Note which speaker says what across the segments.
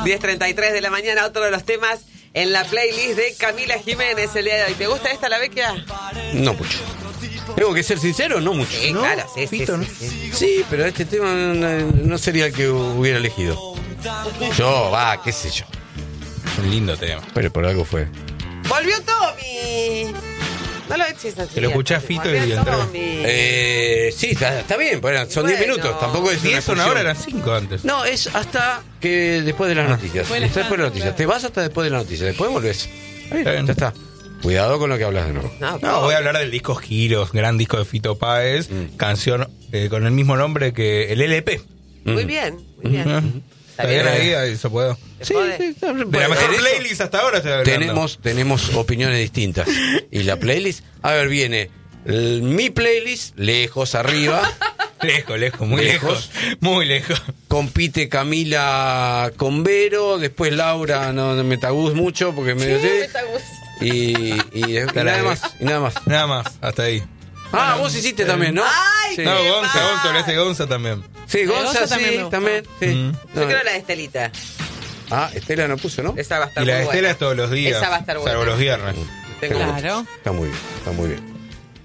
Speaker 1: 10:33 de la mañana, otro de los temas en la playlist de Camila Jiménez el día de hoy. ¿Te gusta esta, la Vecchia?
Speaker 2: No mucho. Tengo que ser sincero, no mucho.
Speaker 1: Sí,
Speaker 2: ¿no?
Speaker 1: claro, sí,
Speaker 2: Fito,
Speaker 1: sí,
Speaker 2: ¿no?
Speaker 1: sí.
Speaker 2: Sí, pero este tema no sería el que hubiera elegido. Yo, qué sé yo.
Speaker 3: Un lindo tema.
Speaker 2: Pero por algo fue.
Speaker 1: ¡Volvió Tommy! No lo eches así.
Speaker 3: Te lo escuché a Fito y
Speaker 1: Volvió
Speaker 3: entró.
Speaker 1: Tommy.
Speaker 2: Sí, está bien, pues son 10
Speaker 1: Bueno.
Speaker 2: minutos, tampoco es
Speaker 3: 10 una hora, eran 5 antes.
Speaker 2: No, es hasta que después de las noticias. Después de las noticias. Te vas hasta después de las noticias, después volvés. Ahí,
Speaker 3: Está bien.
Speaker 2: ya está. Cuidado con lo que hablas de nuevo.
Speaker 3: No, voy a hablar del disco Giros, gran disco de Fito Páez, canción con el mismo nombre que el LP.
Speaker 1: Muy bien, muy bien.
Speaker 3: ¿Está bien ahí? ¿Se puede?
Speaker 1: Sí,
Speaker 2: está bien.
Speaker 3: De la mejor
Speaker 2: En eso
Speaker 3: playlist hasta ahora estoy hablando.
Speaker 2: tenemos opiniones distintas. Y la playlist, a ver, viene mi playlist, lejos, arriba.
Speaker 3: Lejos, muy lejos. Muy lejos.
Speaker 2: Compite Camila con Vero, después Laura no me tagús mucho porque medio y nada más, y nada más.
Speaker 3: Nada más, hasta ahí.
Speaker 2: Vos hiciste también, ¿no?
Speaker 1: ¡Ay,
Speaker 2: Sí.
Speaker 3: No,
Speaker 1: qué
Speaker 3: Gonza,
Speaker 1: mal!
Speaker 3: Gonza, hablaste de Gonza también.
Speaker 2: Sí, Gonza,
Speaker 4: Gonza también me
Speaker 2: sí,
Speaker 4: gustó.
Speaker 2: también. Sí.
Speaker 1: Yo
Speaker 2: No.
Speaker 1: quiero la de Estelita.
Speaker 2: Estela no puso, ¿no?
Speaker 1: Esa va a estar
Speaker 3: Y la
Speaker 1: muy
Speaker 3: de Estela
Speaker 1: buena.
Speaker 3: es todos los días.
Speaker 1: Esa va a estar buena.
Speaker 3: Salvo los viernes.
Speaker 1: Tengo
Speaker 4: Claro.
Speaker 2: Está muy bien, está muy bien.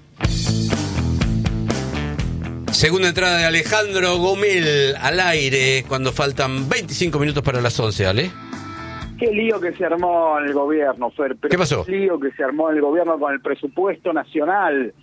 Speaker 2: Segunda entrada de Alejandro Gomel al aire cuando faltan 25 minutos para las 11, Ale.
Speaker 5: Qué lío que se armó en el gobierno, Fer. Pero
Speaker 2: ¿Qué pasó?
Speaker 5: Qué lío que se armó en el gobierno con el presupuesto nacional.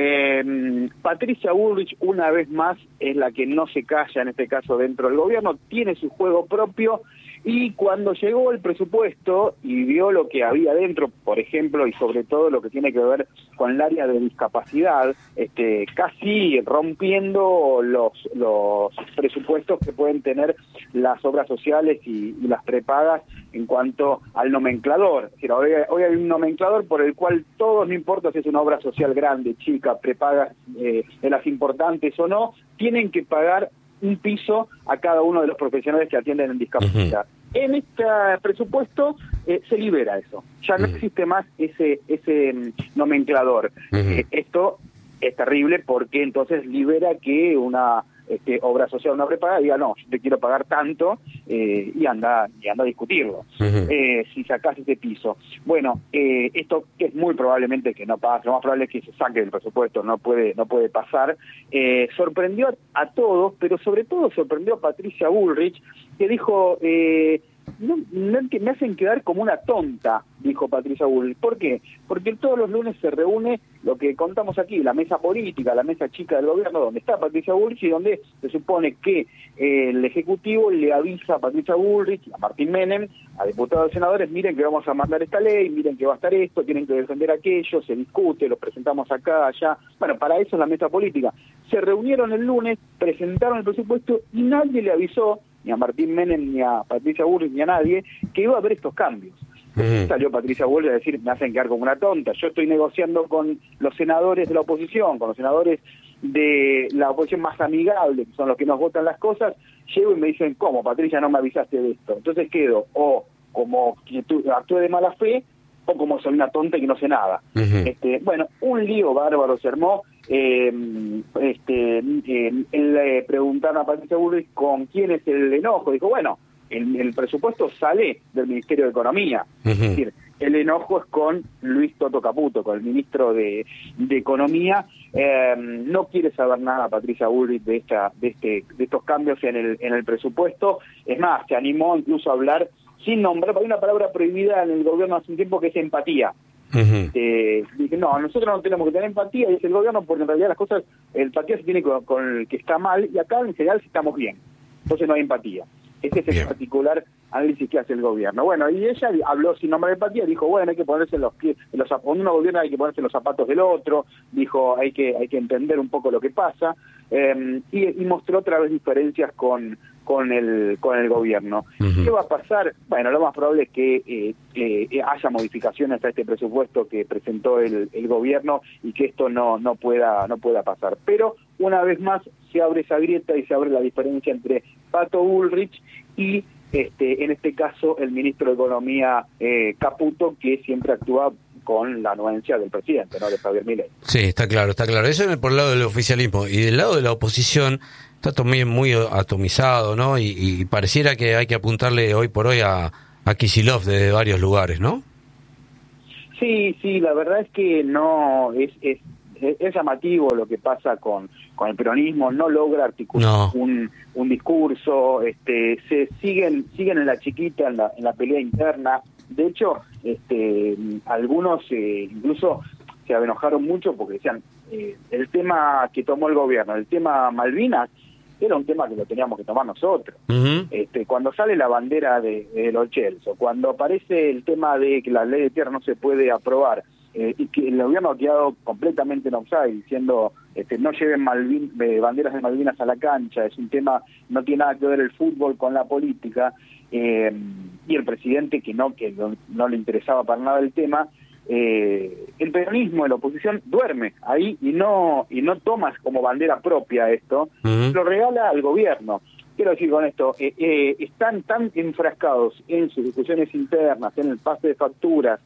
Speaker 5: Patricia Bullrich, una vez más, es la que no se calla, en este caso, dentro del gobierno. Tiene su juego propio. Y cuando llegó el presupuesto y vio lo que había dentro, por ejemplo, y sobre todo lo que tiene que ver con el área de discapacidad, casi rompiendo los presupuestos que pueden tener las obras sociales y las prepagas en cuanto al nomenclador. Es decir, hoy hay un nomenclador por el cual todos, no importa si es una obra social grande, chica, prepagas de las importantes o no, tienen que pagar un piso a cada uno de los profesionales que atienden en discapacidad. En este presupuesto se libera eso. Ya no existe más ese nomenclador. Esto es terrible porque entonces libera que una obra social, una prepaga, diga, no, yo te quiero pagar tanto y anda a discutirlo. Si sacás ese piso. Bueno, esto que es muy probablemente que no pase, lo más probable es que se saque del presupuesto, no puede pasar. Sorprendió a todos, pero sobre todo sorprendió a Patricia Bullrich, que dijo, me hacen quedar como una tonta, dijo Patricia Bullrich. ¿Por qué? Porque todos los lunes se reúne lo que contamos aquí, la mesa política, la mesa chica del gobierno, donde está Patricia Bullrich y donde se supone que el Ejecutivo le avisa a Patricia Bullrich, a Martín Menem, a diputados y senadores, miren que vamos a mandar esta ley, miren que va a estar esto, tienen que defender aquello, se discute, lo presentamos acá, allá. Bueno, para eso es la mesa política. Se reunieron el lunes, presentaron el presupuesto y nadie le avisó, ni a Martín Menem, ni a Patricia Bullrich, ni a nadie, que iba a haber estos cambios. Salió Patricia Bullrich a decir, me hacen quedar como una tonta. Yo estoy negociando con los senadores de la oposición, con los senadores de la oposición más amigable, que son los que nos votan las cosas. Llego y me dicen, ¿cómo, Patricia, no me avisaste de esto? Entonces quedo o como que actúe de mala fe, o como soy una tonta y que no sé nada. Bueno, un lío bárbaro se armó. Él le preguntaron a Patricia Bullrich con quién es el enojo. Dijo, bueno, el presupuesto sale del Ministerio de Economía. Es decir, el enojo es con Luis Toto Caputo, con el ministro de Economía. No quiere saber nada Patricia Bullrich de estos cambios en el presupuesto. Es más, se animó incluso a hablar sin nombrar, hay una palabra prohibida en el gobierno hace un tiempo que es empatía. Dije, no, nosotros no tenemos que tener empatía, dice el gobierno, porque en realidad las cosas, el empatía se tiene con el que está mal, y acá en general estamos bien, entonces no hay empatía. Ese es el particular análisis que hace el gobierno. Bueno, y ella habló sin nombrar empatía, dijo, bueno, hay que ponerse en los pies, cuando uno gobierna hay que ponerse en los zapatos del otro, dijo, hay que entender un poco lo que pasa, y mostró otra vez diferencias con el gobierno. ¿Qué va a pasar? Bueno, lo más probable es que haya modificaciones a este presupuesto que presentó el gobierno y que esto no pueda pasar. Pero una vez más se abre esa grieta y se abre la diferencia entre Pato Bullrich y en este caso el ministro de Economía Caputo, que siempre actúa con la anuencia del presidente, ¿no?, de Javier Milei.
Speaker 2: Sí, está claro. Eso es por el lado del oficialismo. Y del lado de la oposición, está todo muy atomizado, ¿no? Y pareciera que hay que apuntarle hoy por hoy a Kicillof desde varios lugares, ¿no?
Speaker 5: Sí, la verdad es que no es llamativo lo que pasa con el peronismo, no logra articular un discurso, se siguen en la chiquita, en la pelea interna. De hecho, algunos incluso se enojaron mucho porque decían el tema que tomó el gobierno, el tema Malvinas, era un tema que lo teníamos que tomar nosotros. Uh-huh. Cuando sale la bandera de los Chelsea, cuando aparece el tema de que la ley de tierra no se puede aprobar, y que el gobierno ha quedado completamente en offside, diciendo no lleven banderas de Malvinas a la cancha, es un tema, no tiene nada que ver el fútbol con la política, y el presidente que no le interesaba para nada el tema, el peronismo de la oposición duerme ahí y no toma como bandera propia esto, lo regala al gobierno. Quiero decir con esto, están tan enfrascados en sus discusiones internas, en el pase de facturas,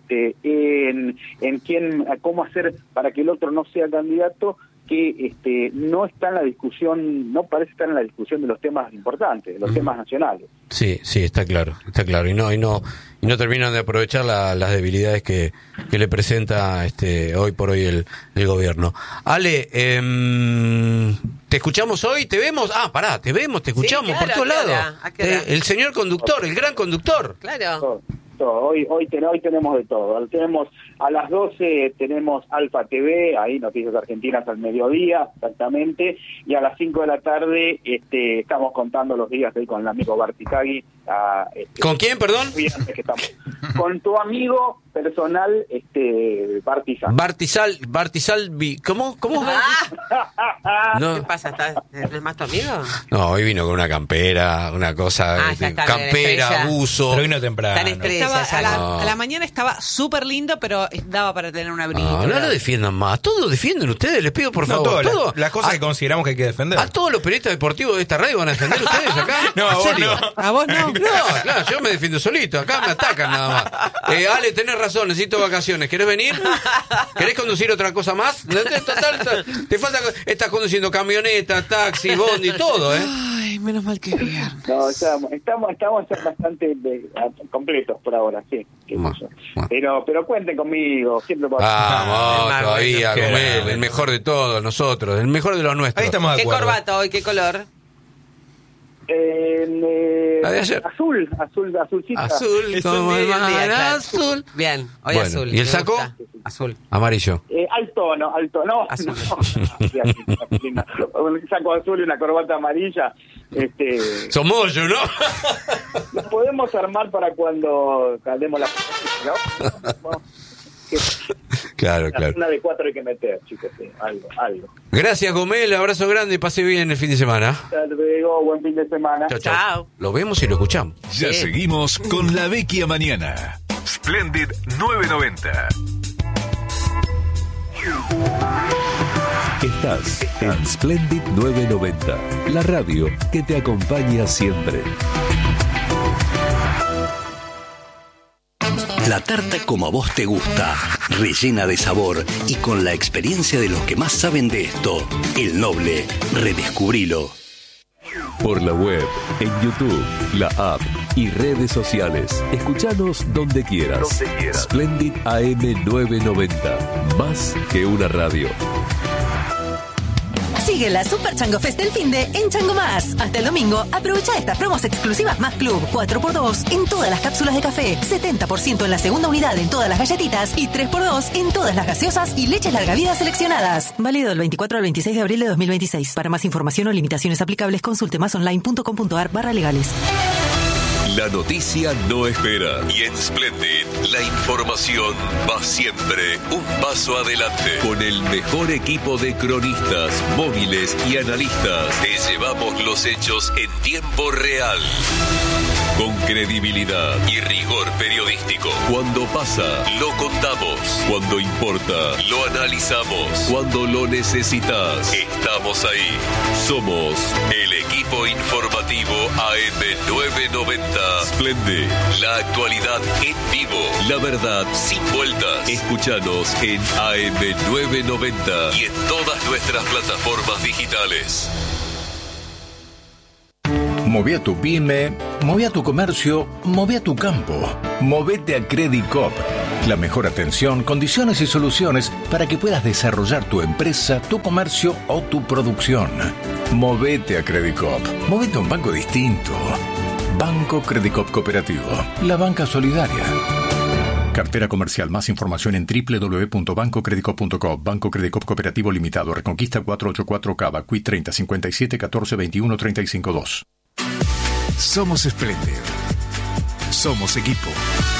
Speaker 5: en cómo hacer para que el otro no sea candidato, que no está en la discusión, no parece estar en la discusión de los temas importantes, de los temas nacionales.
Speaker 2: Sí, está claro, y no terminan de aprovechar las debilidades que le presenta hoy por hoy el gobierno. Ale, ¿te escuchamos hoy? ¿Te vemos? Te vemos, te escuchamos, sí, claro, por todos lados. El señor conductor, el gran conductor.
Speaker 5: Claro. Todo. Hoy tenemos de todo. Tenemos a las 12 tenemos Alfa TV, ahí Noticias Argentinas al mediodía, exactamente, y a las 5 de la tarde estamos contando los días ahí con el amigo Barticagui.
Speaker 2: ¿Con quién, perdón?
Speaker 5: Con tu amigo personal,
Speaker 2: Bartizal, ¿cómo?
Speaker 1: No. ¿Qué pasa? ¿No es más tu amigo?
Speaker 2: No, hoy vino con una campera, una cosa, campera, buzo.
Speaker 3: Pero vino temprano.
Speaker 4: A la mañana estaba súper lindo, pero daba para tener un abrigo.
Speaker 2: No lo defiendan más, todos defienden ustedes, les pido por favor.
Speaker 3: Las cosas que consideramos que hay que defender.
Speaker 2: ¿A todos los periodistas deportivos de esta radio van a defender ustedes acá?
Speaker 3: No,
Speaker 4: ¿A vos no?
Speaker 2: No, claro, yo me defiendo solito, acá me atacan nada más. Ale, tenés razón, necesito vacaciones. ¿Querés venir? ¿Querés conducir otra cosa más? Total, te falta, estás conduciendo camioneta, taxi, bondi, todo,
Speaker 4: Ay, menos mal que es viernes.
Speaker 5: No, estamos bastante completos por ahora, sí. Pero cuenten conmigo, siempre por
Speaker 2: todavía, con él, el mejor de todos nosotros, el mejor de los nuestros.
Speaker 3: Ahí estamos de acuerdo.
Speaker 1: ¿Qué corbata hoy? ¿Qué color?
Speaker 5: Azulcita.
Speaker 2: Azul, como el mar azul.
Speaker 1: Bien, hoy azul.
Speaker 2: ¿Y el saco?
Speaker 1: Azul.
Speaker 2: Amarillo.
Speaker 5: Alto, no.
Speaker 1: Azul.
Speaker 5: Un saco azul y una corbata amarilla.
Speaker 2: Somos yo, ¿no?
Speaker 5: Lo podemos armar para cuando caldemos la...
Speaker 2: Claro.
Speaker 5: Una de 4 hay que meter, chicos, sí, algo.
Speaker 2: Gracias, Gomel, abrazo grande y pase bien el fin de semana.
Speaker 5: Hasta luego, buen fin de semana.
Speaker 2: Chao. Lo vemos y lo escuchamos.
Speaker 6: Ya seguimos con La Vecchia Mañana. Splendid 990.
Speaker 7: Estás en Splendid 990, la radio que te acompaña siempre.
Speaker 8: La tarta como a vos te gusta, rellena de sabor y con la experiencia de los que más saben de esto. El Noble, redescubrilo.
Speaker 7: Por la web, en YouTube, la app y redes sociales. Escuchanos donde quieras. Splendid AM 990, más que una radio.
Speaker 9: Sigue la Super Chango Fest del finde en Chango Más. Hasta el domingo, aprovecha estas promos exclusivas Más Club. 4x2 en todas las cápsulas de café, 70% en la segunda unidad en todas las galletitas y 3x2 en todas las gaseosas y leches larga vida seleccionadas. Válido del 24 al 26 de abril de 2026. Para más información o limitaciones aplicables, consulte másonline.com.ar/legales.
Speaker 7: La noticia no espera. Y en Splendid, la información va siempre un paso adelante. Con el mejor equipo de cronistas, móviles y analistas, te llevamos los hechos en tiempo real. Con credibilidad y rigor periodístico. Cuando pasa, lo contamos. Cuando importa, lo analizamos. Cuando lo necesitas, estamos ahí. Somos el equipo informativo AM990. Splendid, la actualidad en vivo. La verdad sin vueltas. Escúchanos en AM990 y en todas nuestras plataformas digitales.
Speaker 6: Moví a tu pyme, moví a tu comercio, moví a tu campo. Movete a Credicop. La mejor atención, condiciones y soluciones para que puedas desarrollar tu empresa, tu comercio o tu producción. Movete a Credicop. Movete a un banco distinto. Banco Credicop Cooperativo. La banca solidaria. Cartera comercial. Más información en www.bancocredicop.com. Banco Credicop Cooperativo Limitado. Reconquista 484 Cava. Quit 30 57 14 21 35 2. Somos Splendid. Somos equipo.